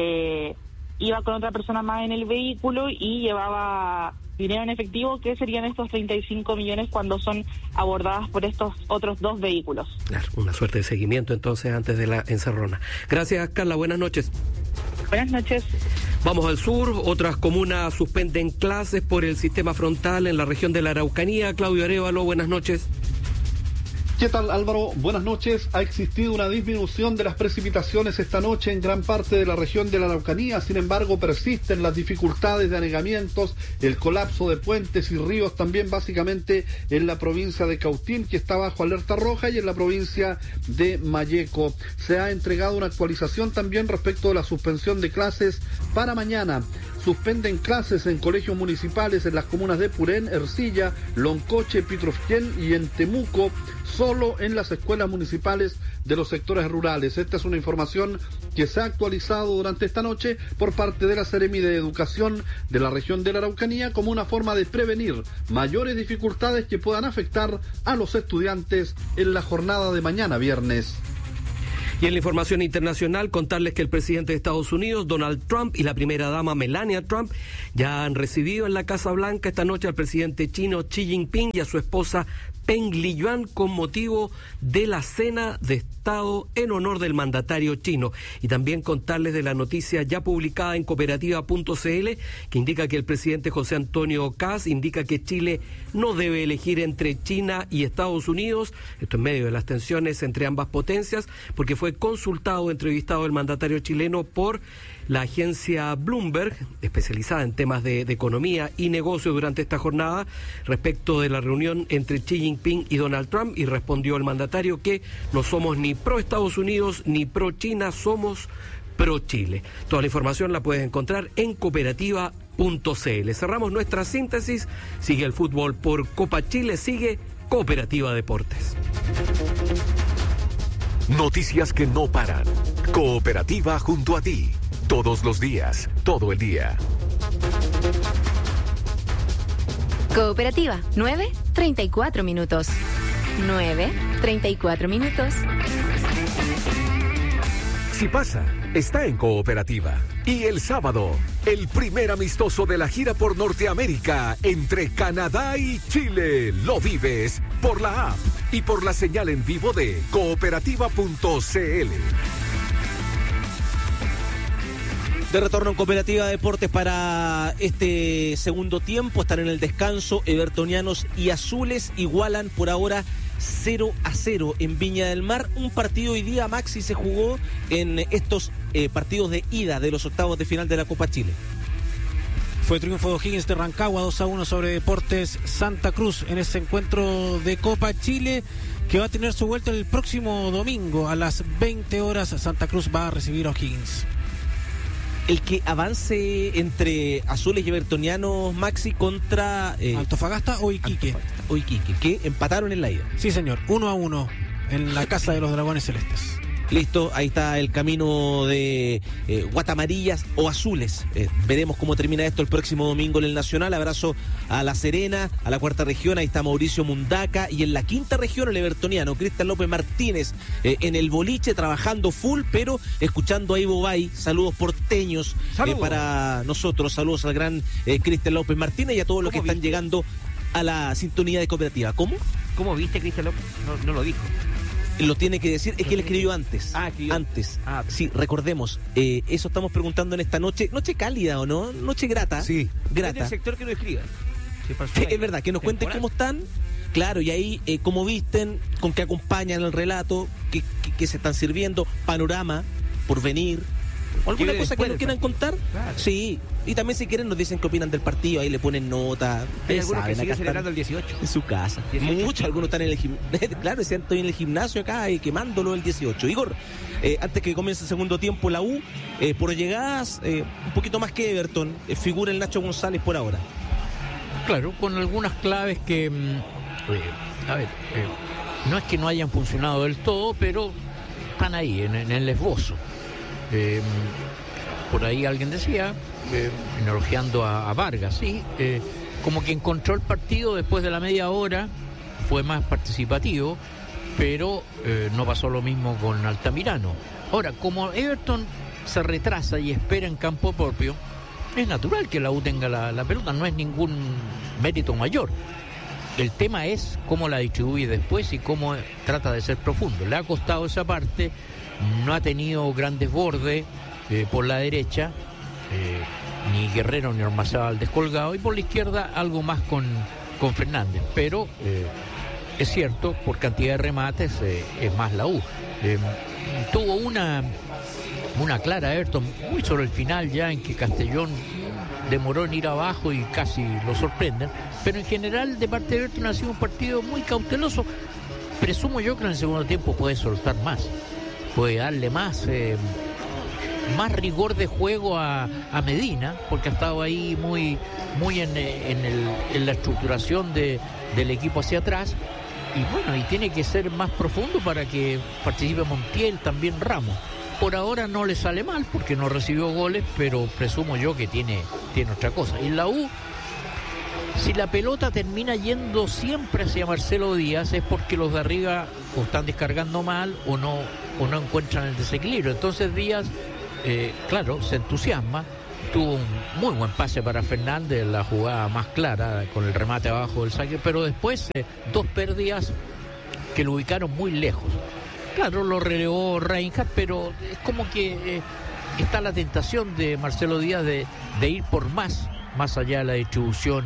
iba con otra persona más en el vehículo y llevaba dinero en efectivo, que serían estos 35 millones cuando son abordadas por estos otros 2 vehículos. Claro, una suerte de seguimiento entonces antes de la encerrona. Gracias, Carla, buenas noches. Buenas noches. Vamos al sur. Otras comunas suspenden clases por el sistema frontal en la región de la Araucanía. Claudio Arévalo, buenas noches. ¿Qué tal, Álvaro? Buenas noches. Ha existido una disminución de las precipitaciones esta noche en gran parte de la región de la Araucanía. Sin embargo, persisten las dificultades de anegamientos, el colapso de puentes y ríos también, básicamente en la provincia de Cautín, que está bajo alerta roja, y en la provincia de Malleco. Se ha entregado una actualización también respecto de la suspensión de clases para mañana. Suspenden clases en colegios municipales en las comunas de Purén, Ercilla, Loncoche, Pitrufquén y en Temuco, solo en las escuelas municipales de los sectores rurales. Esta es una información que se ha actualizado durante esta noche por parte de la Seremi de Educación de la región de la Araucanía como una forma de prevenir mayores dificultades que puedan afectar a los estudiantes en la jornada de mañana viernes. Y en la información internacional, contarles que el presidente de Estados Unidos, Donald Trump, y la primera dama, Melania Trump, ya han recibido en la Casa Blanca esta noche al presidente chino Xi Jinping y a su esposa Peng Liyuan con motivo de la cena de Estado en honor del mandatario chino. Y también contarles de la noticia ya publicada en cooperativa.cl que indica que el presidente José Antonio Kast indica que Chile no debe elegir entre China y Estados Unidos, esto en medio de las tensiones entre ambas potencias, porque fue consultado, entrevistado el mandatario chileno por la agencia Bloomberg, especializada en temas de economía y negocio durante esta jornada, respecto de la reunión entre Xi Jinping y Donald Trump, y respondió el mandatario que no somos ni pro Estados Unidos ni pro China, somos pro Chile. Toda la información la puedes encontrar en cooperativa.cl. Cerramos nuestra síntesis, sigue el fútbol por Copa Chile, sigue Cooperativa Deportes. Noticias que no paran. Cooperativa junto a ti. Todos los días, todo el día. Cooperativa, 9:34 minutos. 9:34 minutos. Si pasa, está en Cooperativa. Y el sábado, el primer amistoso de la gira por Norteamérica entre Canadá y Chile. Lo vives por la app y por la señal en vivo de cooperativa.cl. De retorno en Cooperativa Deportes para este segundo tiempo. Están en el descanso. Evertonianos y Azules igualan por ahora 0-0 en Viña del Mar. Un partido hoy día, Maxi, se jugó en estos partidos de ida de los octavos de final de la Copa Chile. Fue triunfo de O'Higgins de Rancagua 2-1 sobre Deportes Santa Cruz en ese encuentro de Copa Chile, que va a tener su vuelta el próximo domingo a las 20 horas. Santa Cruz va a recibir a O'Higgins. El que avance entre Azules y Evertonianos, Maxi, contra Antofagasta o Iquique. O Iquique, que empataron en la ida. Sí, señor, 1-1 en la casa de los Dragones Celestes. Listo, ahí está el camino de Guatamarillas o Azules. Veremos cómo termina esto el próximo domingo en el Nacional. Abrazo a La Serena, a la cuarta región. Ahí está Mauricio Mundaca. Y en la quinta región, el evertoniano Cristian López Martínez en el boliche, trabajando full, pero escuchando a Ivo Bay. Saludos porteños para nosotros. Saludos al gran Cristian López Martínez y a todos los que están llegando a la sintonía de Cooperativa. ¿Cómo? ¿Cómo viste, Cristian López? No lo dijo. Lo tiene que decir, es que él escribió antes. Antes. Sí, recordemos, eso estamos preguntando en esta noche. Noche cálida, ¿o no? Noche grata. Sí. Grata. Es el sector que lo escriba. Es verdad, que nos cuenten cómo están. Claro, y ahí cómo visten, con qué acompañan el relato, qué se están sirviendo, panorama por venir. ¿Alguna cosa que nos quieran contar? Claro. Sí, y también si quieren nos dicen qué opinan del partido, ahí le ponen nota. Hay algunos que siguen celebrando el 18. En su casa. 18. Muchos, algunos están en el gimnasio. Claro, decían, estoy en el gimnasio acá y quemándolo el 18. Igor, antes que comience el segundo tiempo, la U, por llegadas, un poquito más que Everton, figura el Nacho González por ahora. Claro, con algunas claves que, no es que no hayan funcionado del todo, pero están ahí, en el esbozo. Por ahí alguien decía, elogiando a Vargas, sí, como que encontró el partido después de la media hora, fue más participativo, pero no pasó lo mismo con Altamirano. Ahora, como Everton se retrasa y espera en campo propio, es natural que la U tenga la pelota, no es ningún mérito mayor. El tema es cómo la distribuye después y cómo trata de ser profundo. Le ha costado esa parte, no ha tenido grandes bordes por la derecha, ni Guerrero ni Ormazábal descolgado, y por la izquierda algo más con Fernández, pero es cierto, por cantidad de remates es más la U. Tuvo una clara Everton muy sobre el final ya, en que Castellón demoró en ir abajo y casi lo sorprenden, pero en general de parte de Everton ha sido un partido muy cauteloso. Presumo yo que en el segundo tiempo puede soltar más, puede darle más rigor de juego a Medina, porque ha estado ahí muy en la estructuración del equipo hacia atrás, y bueno, y tiene que ser más profundo para que participe Montiel, también Ramos. Por ahora no le sale mal porque no recibió goles, pero presumo yo que tiene otra cosa. Y la U, si la pelota termina yendo siempre hacia Marcelo Díaz, es porque los de arriba o están descargando mal o no encuentran el desequilibrio. Entonces Díaz, claro, se entusiasma. Tuvo un muy buen pase para Fernández, la jugada más clara, con el remate abajo del saque, pero después 2 pérdidas que lo ubicaron muy lejos. Claro, lo relevó Reinhardt, pero es como que está la tentación de Marcelo Díaz de ir por más allá de la distribución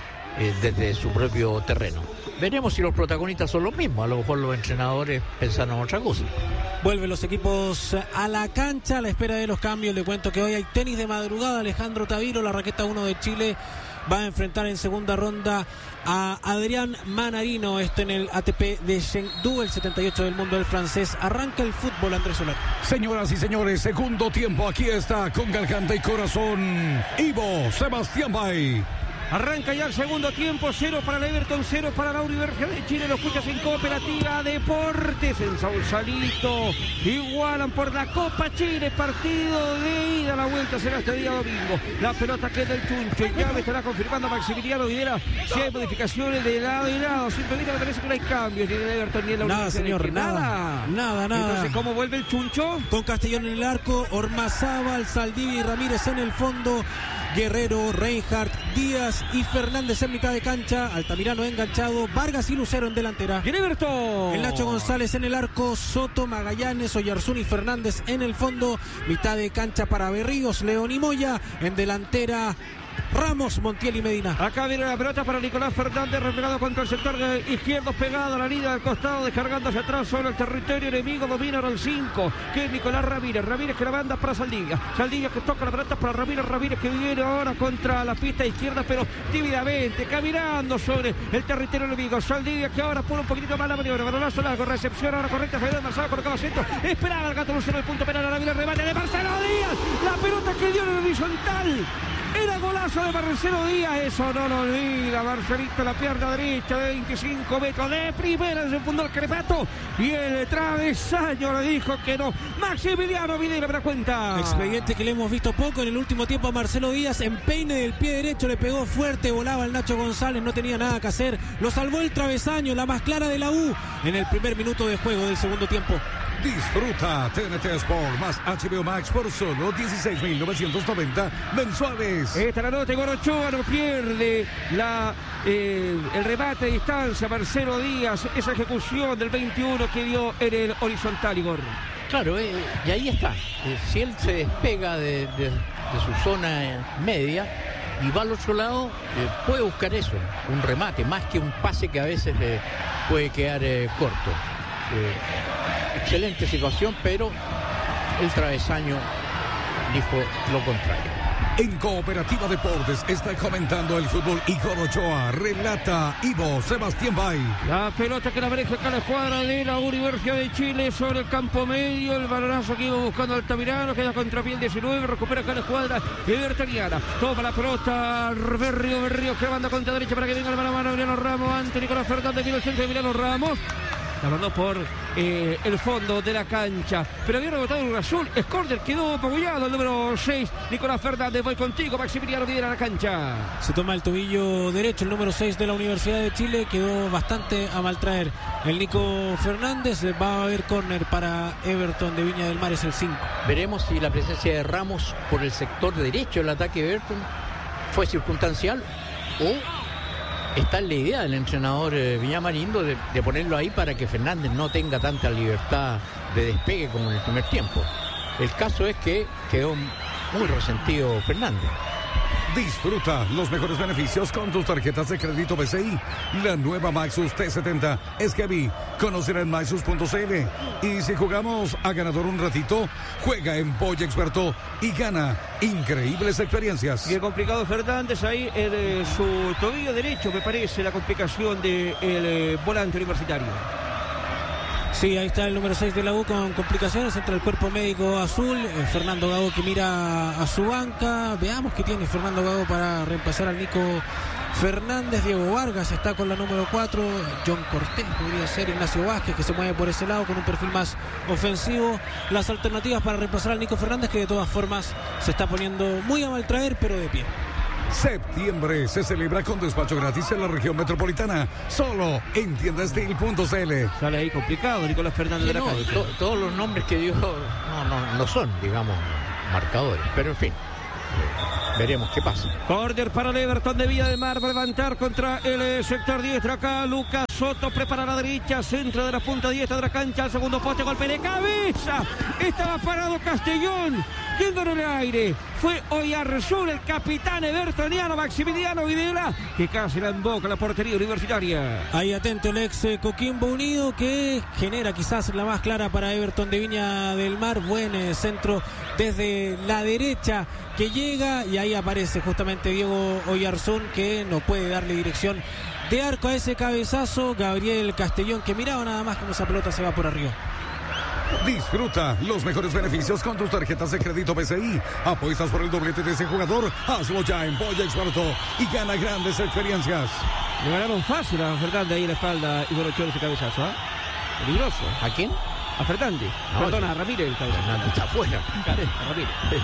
desde su propio terreno. Veremos si los protagonistas son los mismos, a lo mejor los entrenadores pensaron otra cosa. Vuelven los equipos a la cancha a la espera de los cambios. Le cuento que hoy hay tenis de madrugada. Alejandro Taviro, la raqueta 1 de Chile, va a enfrentar en segunda ronda a Adrián Manarino, en el ATP de Chengdu, el 78 del mundo del francés. Arranca el fútbol, Andrés Solar. Señoras y señores, segundo tiempo. Aquí está con garganta y corazón Ivo Sebastián Bay. Arranca ya el segundo tiempo, 0 para el Everton, 0 para la Universidad de Chile. Lo escuchas en Cooperativa Deportes, en Sausalito. Igualan por la Copa Chile, partido de ida. La vuelta será este día domingo. La pelota queda del Chuncho. Ya me estará confirmando Maximiliano Videla si hay modificaciones de lado y lado. Simplemente me parece que no hay cambios ni en el Everton ni en la Universidad de Chile. Nada. Entonces, ¿cómo vuelve el Chuncho? Con Castellón en el arco, Ormazábal, Saldivia y Ramírez en el fondo. Guerrero, Reinhardt, Díaz y Fernández en mitad de cancha. Altamirano enganchado, Vargas y Lucero en delantera. ¡Bien, Everton! El Nacho González en el arco, Soto, Magallanes, Oyarzún y Fernández en el fondo. Mitad de cancha para Berríos, León y Moya. En delantera, Ramos, Montiel y Medina. Acá viene la pelota para Nicolás Fernández, replegado contra el sector izquierdo, pegado a la línea del costado, descargando hacia atrás sobre el territorio enemigo. Domina ahora el 5, que es Nicolás Ramírez. Ramírez que la manda para Saldivia. Saldivia que toca la pelota para Ramírez. Ramírez que viene ahora contra la pista izquierda, pero tímidamente, caminando sobre el territorio enemigo. Saldivia que ahora pone un poquitito más la maniobra. Balonazo largo, recepción ahora correcta. Federico Marzado colocaba centro. Esperaba el gato Lucero el punto penal. Ahora viene el remate de Marcelo Díaz. La pelota que dio en el horizontal. Era golazo de Marcelo Díaz, eso no lo olvida. Marcelito, la pierna derecha de 25 metros de primera, se fundó el crepato y el travesaño le dijo que no. Maximiliano Videla me da cuenta. Expediente que le hemos visto poco en el último tiempo a Marcelo Díaz. En peine del pie derecho le pegó fuerte, volaba el Nacho González, no tenía nada que hacer. Lo salvó el travesaño, la más clara de la U en el primer minuto de juego del segundo tiempo. Disfruta TNT Sport más HBO Max por solo 16.990 mensuales. Esta la nota, Igor Ochoa no pierde el remate de distancia. Marcelo Díaz, esa ejecución del 21 que dio en el horizontal, Igor. Claro, y ahí está. Si él se despega de su zona media y va al otro lado, puede buscar eso, un remate, más que un pase que a veces puede quedar corto. Excelente situación, pero el travesaño dijo lo contrario. En Cooperativa Deportes está comentando el fútbol Igor Ochoa, relata Ivo Sebastián Bay. La pelota que la maneja acá la escuadra de la Universidad de Chile sobre el campo medio. El balonazo que iba buscando Altamirano, queda contra pie el 19, recupera acá la escuadra evertoniana. Toma la pelota Berrío que manda contra derecha para que venga el mano a mano Emiliano Ramos ante Nicolás Fernández, viene el centro de Emiliano Ramos. La mandó por el fondo de la cancha, pero había rebotado un azul. Escorder quedó apoyado el número 6, Nicolás Fernández. Voy contigo, Maximiliano Videla a la cancha. Se toma el tobillo derecho, el número 6 de la Universidad de Chile. Quedó bastante a maltraer el Nico Fernández. Va a haber córner para Everton de Viña del Mar, es el 5. Veremos si la presencia de Ramos por el sector derecho del ataque de Everton fue circunstancial o está en la idea del entrenador Villamarindo de ponerlo ahí para que Fernández no tenga tanta libertad de despegue como en el primer tiempo. El caso es que quedó muy resentido Fernández. Disfruta los mejores beneficios con tus tarjetas de crédito BCI. La nueva Maxus T70 es heavy. Conocerá en Maxus.cl. Y si jugamos a ganador un ratito, juega en Polla Experto y gana increíbles experiencias. Bien complicado Fernández ahí en su tobillo derecho, me parece, la complicación del volante universitario. Sí, ahí está el número 6 de la U con complicaciones entre el cuerpo médico azul. Fernando Gago que mira a su banca. Veamos qué tiene Fernando Gago para reemplazar al Nico Fernández. Diego Vargas está con la número 4. John Cortés podría ser. Ignacio Vázquez que se mueve por ese lado con un perfil más ofensivo. Las alternativas para reemplazar al Nico Fernández, que de todas formas se está poniendo muy a mal traer, pero de pie. Septiembre se celebra con despacho gratis en la región metropolitana, solo en tiendastil.cl. Sale ahí complicado Nicolás Fernández de la calle. Todos los nombres que dio no son, digamos, marcadores, pero en fin, veremos qué pasa. Corner para el Everton de Villa del Mar, va a levantar contra el sector diestro. Acá Lucas Soto prepara la derecha, centro de la punta diestra de la cancha, al segundo poste, golpe de cabeza. Estaba parado Castellón, yendo en el aire. Fue Oyarzún, el capitán evertoniano Maximiliano Videla, que casi la emboca la portería universitaria. Ahí atento el ex Coquimbo Unido, que genera quizás la más clara para Everton de Viña del Mar. Buen centro desde la derecha que llega, y ahí aparece justamente Diego Oyarzún, que no puede darle dirección de arco a ese cabezazo. Gabriel Castellón, que miraba nada más como esa pelota se va por arriba. Disfruta los mejores beneficios con tus tarjetas de crédito BCI. Apuestas por el doblete de ese jugador. Hazlo ya en Polla Experto y gana grandes experiencias. Le ganaron fácil a Fernández ahí en la espalda y bueno, echó ese cabezazo. Peligroso. ¿A quién? A Fernández. Perdona, a Ramírez el cabezazo. Fernández está afuera. Ramírez.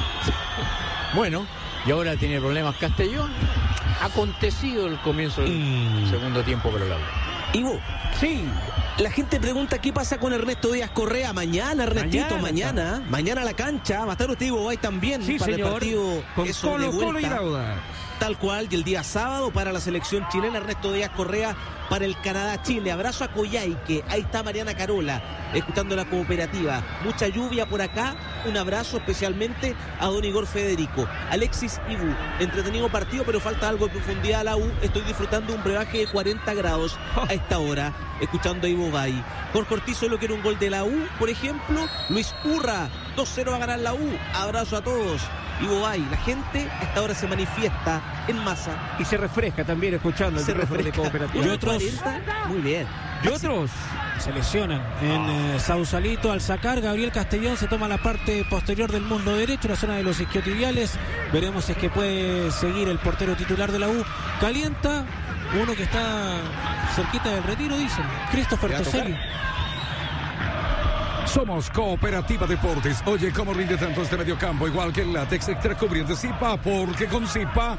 Bueno, y ahora tiene problemas Castellón. Ha acontecido el comienzo del segundo tiempo para la U. Ivo. Sí. La gente pregunta qué pasa con Ernesto Díaz Correa mañana, Ernestito, mañana a la cancha. Va a estar usted, Ivo Bay, también sí, para señor. el partido con Colo y Lauda. Tal cual, y el día sábado para la selección chilena, Ernesto Díaz Correa para el Canadá-Chile. Abrazo a Coyhaique, ahí está Mariana Carola, escuchando la cooperativa. Mucha lluvia por acá, un abrazo especialmente a don Igor Federico. Alexis Ibu, entretenido partido, pero falta algo de profundidad a la U. Estoy disfrutando un brebaje de 40 grados a esta hora, escuchando a Ivo Bay. Jorge Ortiz solo quiere un gol de la U, por ejemplo. Luis Urra, 2-0 va a ganar la U. Abrazo a todos. Ivo Bay, la gente a esta hora se manifiesta en masa. Y se refresca también escuchando el refresca de cooperativa. Y otros, muy bien. Y otros se lesionan en Sausalito al sacar. Gabriel Castellón se toma la parte posterior del muslo derecho, la zona de los isquiotibiales. Veremos si es que puede seguir el portero titular de la U. Calienta uno que está cerquita del retiro, dicen. Christopher Toselli. Somos Cooperativa Deportes. Oye, ¿cómo rinde tanto este mediocampo? Igual que el látex extra cubriente Zipa, porque con Zipa...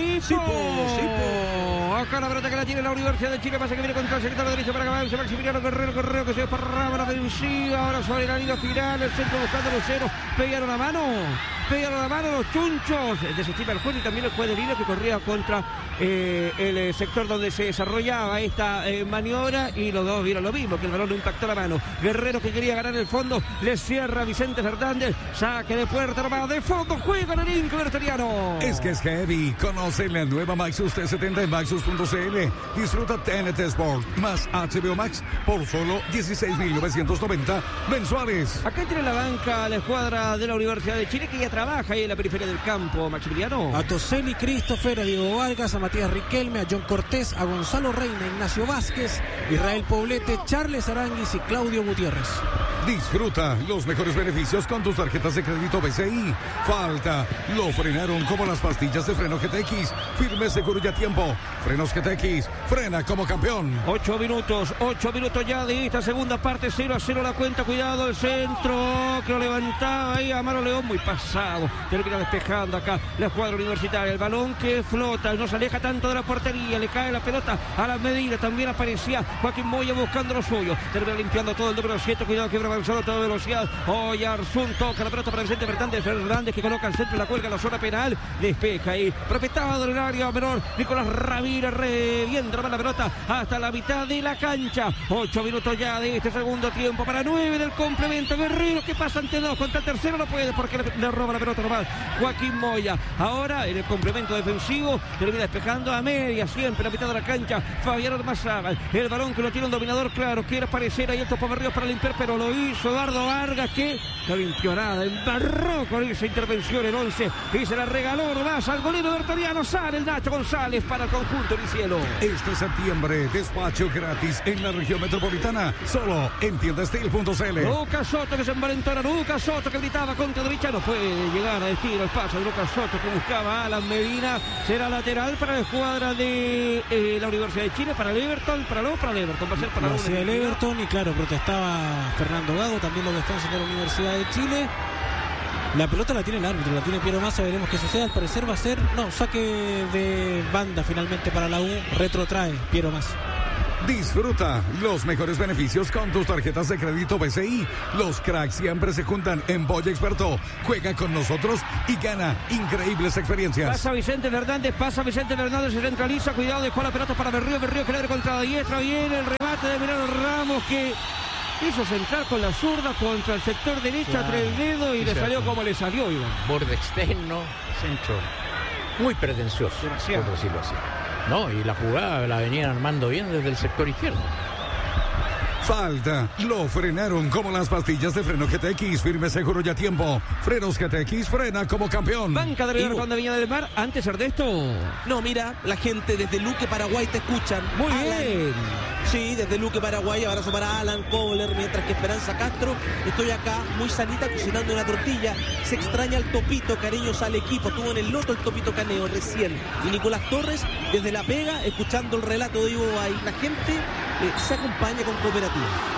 Zipo. Acá la pelota que la tiene la Universidad de Chile. Pasa que viene contra el sector derecho para acabarse Maximiliano Guerrero que se desparraba la vencida. Ahora sobre la línea final. El centro buscando Lucero. Pegaron la mano los chunchos. Desestima el juez y también el juez de línea que corría contra el sector donde se desarrollaba esta maniobra. Y los dos vieron lo mismo, que el balón no impactó la mano. Guerrero que quería ganar el fondo. Le cierra Vicente Fernández. Saque de puerta nomás de fondo. Juega en el Inco Bertoliano. Es que es heavy. Conoce la nueva Maxus T70 en Maxus.cl. Disfruta TNT Sport más HBO Max por solo 16.990 mensuales. Acá tiene la banca la escuadra de la Universidad de Chile, que ya trabaja ahí en la periferia del campo, Maximiliano. A Toselli, Christopher, a Diego Vargas, a Matías Riquelme, a John Cortés, a Gonzalo Reina, Ignacio Vázquez, Israel Poblete, Charles Aranguis y Claudio Gutiérrez. Disfruta los mejores beneficios con tus tarjetas de crédito BCI. Falta, lo frenaron como las pastillas de freno GTX. Firme, seguro y a tiempo. Frenos GTX, frena como campeón. 8 minutos ya de esta segunda parte. 0-0 la cuenta, cuidado el centro que lo levantaba ahí Amaro León, muy pasado. Termina despejando acá la escuadra universitaria. El balón que flota, no se aleja tanto de la portería, le cae la pelota a la medida. También aparecía Joaquín Moya buscando lo suyo. Termina limpiando todo el número 7, cuidado que brava avanzado a toda velocidad. Oyarzún toca la pelota para Vicente Fernández que coloca al centro, la cuelga en la zona penal. Despeja ahí. Prospectado en el área menor. Nicolás Ramírez revienta la pelota hasta la mitad de la cancha. 8 minutos ya de este segundo tiempo para 9 del complemento. Guerrero que pasa ante 2 contra el tercero. No puede porque le roba la pelota nomás Joaquín Moya. Ahora en el complemento defensivo termina despejando a media siempre a mitad de la cancha Fabián Ormazábal. El balón que lo tiene un dominador claro. Quiere aparecer ahí el Topo Berríos para limpiar, pero lo hizo Eduardo Vargas que no limpió nada. Embarró con esa intervención en 11 y se la regaló nomás al golero bertoliano. Sale el Nacho González para el conjunto del cielo. Este septiembre, despacho gratis en la región metropolitana, solo en tiendastil.cl. Lucas Soto que se envalentona, Lucas Soto que gritaba contra derecha, no puede llegar a destino el pase de Lucas Soto que buscaba a Alan Medina. Será lateral para la escuadra de la Universidad de Chile, para el Everton, para el Everton, va a ser para el Everton. Y claro, protestaba Fernando Gago, también los defensas de la Universidad de Chile. La pelota la tiene el árbitro, la tiene Piero Massa, veremos qué sucede. Al parecer va a ser, saque de banda finalmente para la U, retrotrae Piero Massa. Disfruta los mejores beneficios con tus tarjetas de crédito BCI. Los cracks siempre se juntan en Boya Experto. Juega con nosotros y gana increíbles experiencias. Pasa Vicente Fernández, se centraliza, cuidado, dejó la pelota para Berrío que le abre contra la diestra, viene el remate de Emiliano Ramos que hizo centrar con la zurda contra el sector derecho, claro, entre el dedo y le salió como le salió, Iván. Borde externo, centro muy pretencioso, demasiado, por decirlo así. No, y la jugada la venían armando bien desde el sector izquierdo. Falta, lo frenaron como las pastillas de freno GTX, firme, seguro y a tiempo. Frenos GTX, frena como campeón. Banca de River cuando Viña del Mar, antes Ernesto. No, mira, la gente desde Luque, Paraguay te escuchan. Muy Alan, bien. Sí, desde Luque, Paraguay, abrazo para Alan Kohler, mientras que Esperanza Castro, estoy acá muy sanita cocinando una tortilla. Se extraña el Topito, cariños al equipo, tuvo en el loto el Topito Caneo recién. Y Nicolás Torres, desde La Pega, escuchando el relato de Ivo ahí. La gente se acompaña con Cooperativa.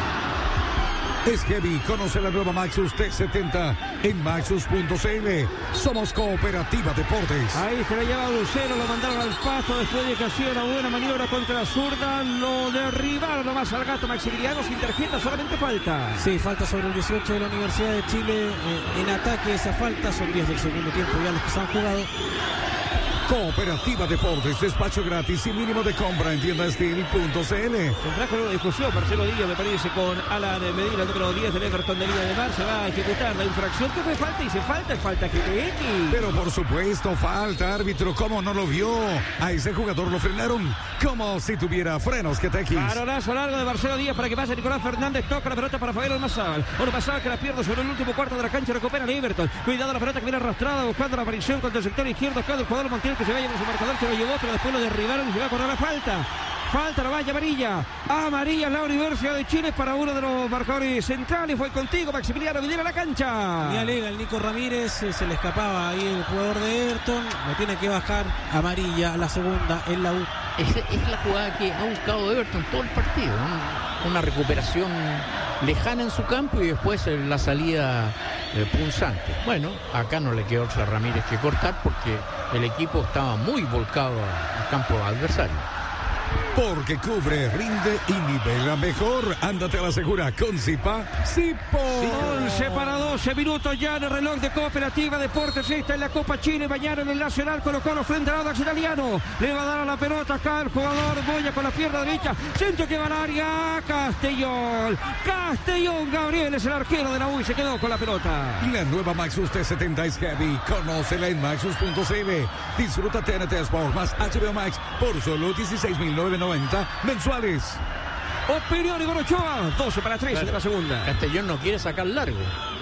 Es heavy, conoce la nueva Maxus T70 en maxus.cl. Somos Cooperativa Deportes. Ahí se la lleva Lucero, lo mandaron al pasto después de que hacía una buena maniobra contra la zurda. Lo derribaron nomás al gato Maximiliano sin tarjeta, solamente falta. Sí, falta sobre el 18 de la Universidad de Chile. En ataque esa falta, son 10 del segundo tiempo ya los que se han jugado. Cooperativa Deportes, despacho gratis y mínimo de compra en tiendastil.cl. Se trajo una discusión Marcelo Díaz, me parece, con Alan Medina, el número 10 del Everton de Viña del Mar. Se va a ejecutar la infracción. ¿Qué fue falta? Dice falta GTX. Pero por supuesto, falta, árbitro. ¿Cómo no lo vio? A ese jugador lo frenaron como si tuviera frenos GTX. Caronazo largo de Marcelo Díaz para que pase Nicolás Fernández. Toca la pelota para Fabián Ormazábal. Ormazábal que la pierde sobre el último cuarto de la cancha. Recupera el Everton. Cuidado la pelota que viene arrastrada buscando la aparición contra el sector izquierdo. Buscando el jugador Montiel que se vaya en su marcador. Se lo llevó, pero después lo derribaron y se va a correr la falta. Falta la valla amarilla. Amarilla la Universidad de Chile para uno de los marcadores centrales. Fue contigo, Maximiliano Videla, a la cancha. Ni alega el Nico Ramírez. Se le escapaba ahí el jugador de Everton. Lo tiene que bajar. Amarilla la segunda en la U. Es la jugada que ha buscado Everton todo el partido, ¿no? Una recuperación lejana en su campo y después la salida punzante. Bueno, acá no le quedó a Ramírez que cortar porque el equipo estaba muy volcado al campo adversario. Porque cubre, rinde y nivela mejor. Ándate a la segura con Zipa. Zipo. 11 para 12 minutos ya en el reloj de Cooperativa Deportes. Esta es la Copa Chile. Mañana en el Nacional Colo-Colo frente al Audax Italiano. Le va a dar a la pelota acá el jugador Moya con la pierna derecha. Centro que va al área. Castellón Gabriel es el arquero de la U y se quedó con la pelota. La nueva Maxus T70 es heavy. Conócela en maxus.cl. Disfruta TNT Sport más HBO Max por solo $16,990 mensuales. Opinión Igor Ochoa, 12 para 13 de la segunda. Castellón no quiere sacar largo.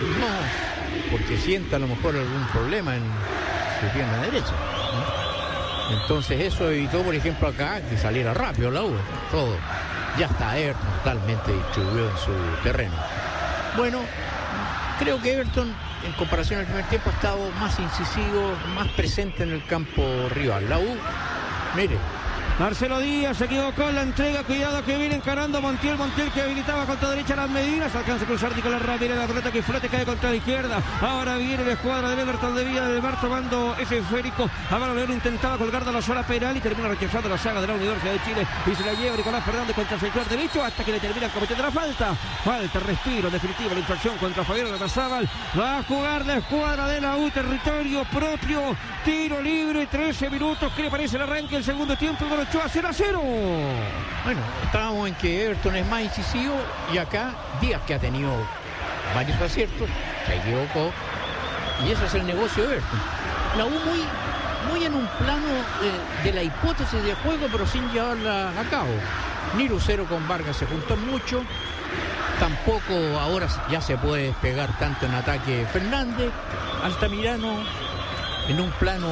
No, porque sienta a lo mejor algún problema en su pierna derecha, ¿no? Entonces eso evitó, por ejemplo, acá que saliera rápido la U. Todo. Ya está Everton totalmente distribuido en su terreno. Bueno, creo que Everton, en comparación al primer tiempo, ha estado más incisivo, más presente en el campo rival. La U, mire, Marcelo Díaz se equivocó en la entrega. Cuidado que viene encarando Montiel que habilitaba contra derecha las medidas. Alcanza a cruzar Nicolás Ramírez. La pelota que flote cae contra la izquierda. Ahora viene la escuadra de Everton de Villa del Mar tomando ese esférico. Álvaro León intentaba colgar de la zona penal y termina rechazando la saga de la Universidad de Chile. Y se la lleva Nicolás Fernández contra el sector derecho hasta que le terminan cometiendo la falta. Falta, respiro, definitiva la infracción contra Fabián Larrazábal. Va a jugar la escuadra de la U, territorio propio. Tiro libre, 13 minutos. ¿Qué le parece el arranque del segundo tiempo? Y con Ochoa 0-0. Bueno, estábamos en que Everton es más incisivo y acá Díaz, que ha tenido varios aciertos, se equivocó y ese es el negocio de Everton. La U muy en un plano de la hipótesis de juego, pero sin llevarla a cabo. Ni Lucero con Vargas se juntó mucho, tampoco ahora ya se puede despegar tanto en ataque Fernández. Altamirano en un plano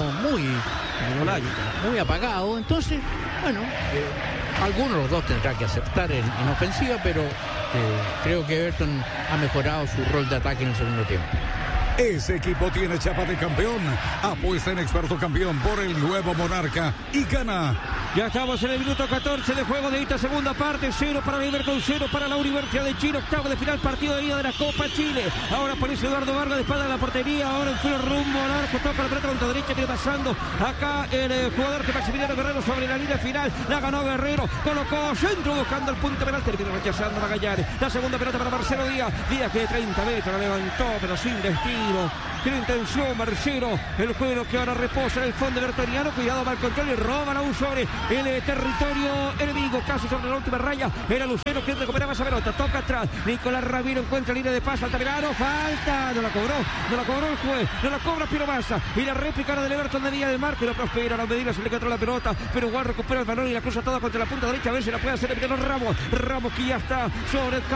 muy apagado. Entonces, bueno, algunos de los dos tendrán que aceptar en ofensiva, pero creo que Everton ha mejorado su rol de ataque en el segundo tiempo. Ese equipo tiene chapa de campeón. Apuesta en Experto Campeón por el nuevo Monarca y gana. Ya estamos en el minuto 14 de juego de esta segunda parte. 0 para Everton, 0 para la Universidad de Chile. Octavo de final, partido de ida de la Copa Chile. Ahora aparece Eduardo Vargas de espalda de la portería. Ahora en fuera rumbo al arco. Toca la pelota contra derecha. Viene pasando acá el jugador que Maximiliano Guerrero sobre la línea final. La ganó Guerrero. Colocó centro buscando el punto penal. Terminó rechazando Magallanes. La segunda pelota para Marcelo Díaz. Díaz que de 30 metros la levantó, pero sin destino. Tiene intención Marcelo. El juego que ahora reposa en el fondo evertoniano. Cuidado, mal control y roba la U sobre el territorio enemigo. Casi sobre la última raya. Era Lucero quien recuperaba esa pelota. Toca atrás. Nicolás Ramiro encuentra línea de paso. Altamirano. Falta. No la cobró el juez. No la cobra Piro Massa. Y la réplica era del Everton de Villa del Mar. Que no prospera. La medida se le controla la pelota. Pero igual recupera el balón y la cruza toda contra la punta derecha. A ver si la puede hacer Emiliano Ramos. Ramos que ya está sobre el